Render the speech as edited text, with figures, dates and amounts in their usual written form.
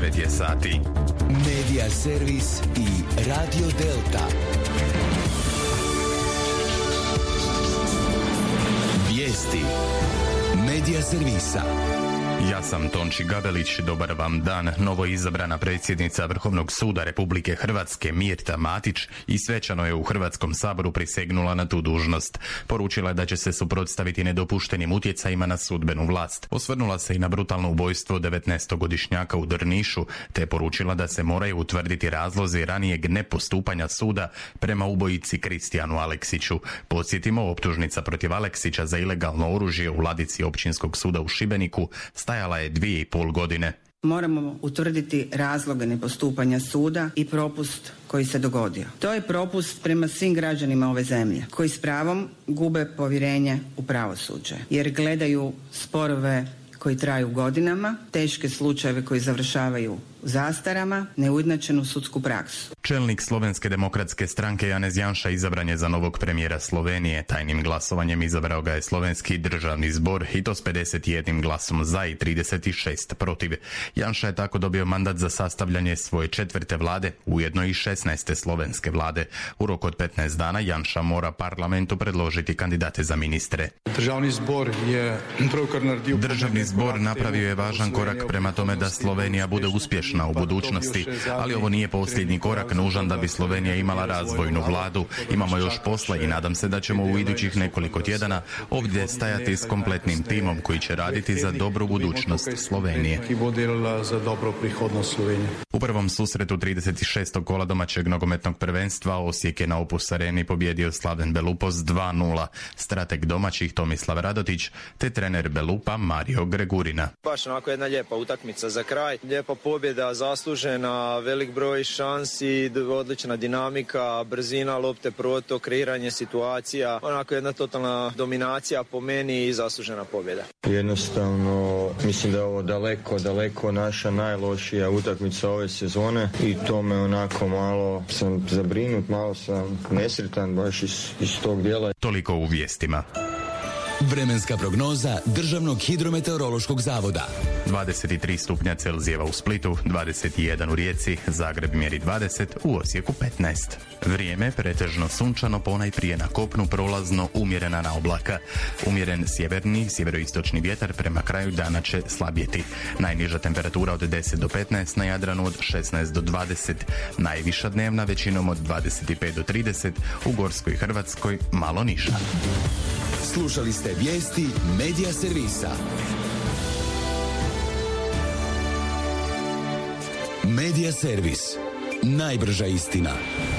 9 je sati. Medija servis i Radio Delta. Vijesti Medija servisa. Ja sam Tonči Gabelić, dobar vam dan. Novo izabrana predsjednica Vrhovnog suda Republike Hrvatske Mirta Matić i svečano je u Hrvatskom saboru prisegnula na tu dužnost. Poručila je da će se suprotstaviti nedopuštenim utjecajima na sudbenu vlast. Osvrnula se i na brutalno ubojstvo 19-godišnjaka u Drnišu, te poručila da se moraju utvrditi razlozi ranijeg nepostupanja suda prema ubojici Kristijanu Aleksiću. Podsjetimo, optužnica protiv Aleksića za ilegalno oružje u ladici Općinskog suda u Šibeniku stajala je 2,5 godine. Moramo utvrditi razloge nepostupanja suda i propust koji se dogodio. To je propust prema svim građanima ove zemlje, koji s pravom gube povjerenje u pravosuđe, jer gledaju sporove koji traju godinama, teške slučajeve koji završavaju u zastarama, neujednačenu sudsku praksu. Čelnik Slovenske demokratske stranke Janez Janša izabran je za novog premijera Slovenije. Tajnim glasovanjem izabrao ga je Slovenski državni zbor i to s 51 glasom za i 36 protiv. Janša je tako dobio mandat za sastavljanje svoje 4. vlade, ujedno i 16. slovenske vlade. U roku od 15 dana Janša mora parlamentu predložiti kandidate za ministre. Državni zbor napravio je važan korak prema tome da Slovenija bude uspješna u budućnosti, ali ovo nije posljednji korak nužan da bi Slovenija imala razvojnu vladu. Imamo još posla i nadam se da ćemo u idućih nekoliko tjedana ovdje stajati s kompletnim timom koji će raditi za dobru budućnost Slovenije. U prvom susretu 36. kola domaćeg nogometnog prvenstva Osijek je na Opus Areni pobjedio Slaven Belupo s 2:0. Strateg domaćih Tomislav Radotić te trener Belupa Mario Gregurina. Baš onako jedna lijepa utakmica za kraj, lijepa pobjeda, zaslužena, velik broj šansi, odlična dinamika, brzina lopte, protok, kreiranje situacija, onako jedna totalna dominacija po meni i zaslužena pobjeda. Jednostavno mislim da je ovo daleko naša najlošija utakmica ove sezone i to me onako malo sam zabrinut, malo sam nesretan baš iz tog dijela. Toliko u vijestima. Vremenska prognoza Državnog hidrometeorološkog zavoda. 23 stupnja Celzijeva u Splitu, 21 u Rijeci, Zagreb mjeri 20, u Osijeku 15. Vrijeme pretežno sunčano, ponajprije na kopnu, prolazno umjerena na oblaka. Umjeren sjeverni, sjeveroistočni vjetar prema kraju dana će slabjeti. Najniža temperatura od 10 do 15, na Jadranu od 16 do 20. Najviša dnevna većinom od 25 do 30, u Gorskoj Hrvatskoj malo niža. Slušali ste vijesti Medija servisa. Medija servis. Najbrža istina.